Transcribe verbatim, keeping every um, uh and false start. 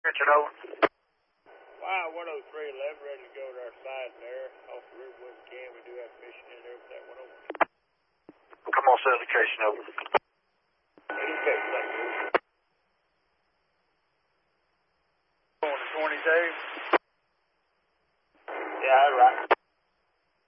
Richard, over. Wow, one oh three eleven, ready to go to our side there. Off the Riverwood Can. We do have mission in there with that one over. Come on, send indication, over. Okay, thank you. Going to twenty-two. Yeah, right.